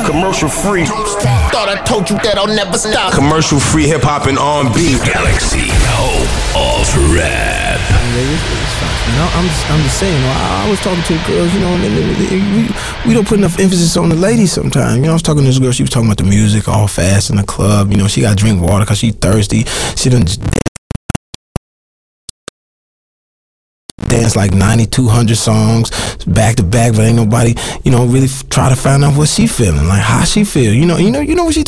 Commercial free. Thought I told you that I'll never stop. Commercial free hip hop and R&B. Galaxy, home of rap. I'm just saying, I was talking to the girls, you know, and we don't put enough emphasis on the ladies sometimes. You know, I was talking to this girl, she was talking about the music, all fast in the club. You know, she got to drink water because she's thirsty. She done dance like 9,200 songs back to back, but ain't nobody, you know, really try to find out what she feeling, like how she feel. You know what she